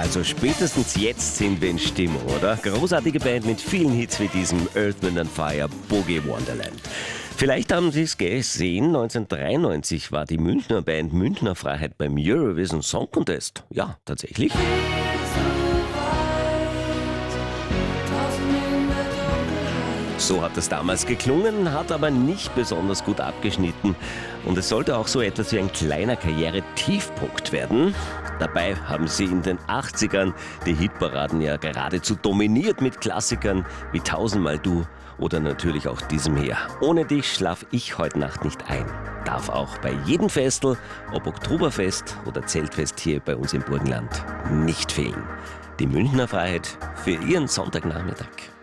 Also spätestens jetzt sind wir in Stimmung, oder? Großartige Band mit vielen Hits wie diesem Earth, Wind & Fire, Boogie Wonderland. Vielleicht haben Sie es gesehen, 1993 war die Münchner Band Münchner Freiheit beim Eurovision Song Contest. Ja, tatsächlich. So hat es damals geklungen, hat aber nicht besonders gut abgeschnitten. Und es sollte auch so etwas wie ein kleiner Karriere-Tiefpunkt werden. Dabei haben sie in den 80ern die Hitparaden ja geradezu dominiert mit Klassikern wie Tausendmal Du oder natürlich auch diesem hier. Ohne dich schlaf ich heute Nacht nicht ein. Darf auch bei jedem Festel, ob Oktoberfest oder Zeltfest hier bei uns im Burgenland, nicht fehlen. Die Münchner Freiheit für Ihren Sonntagnachmittag.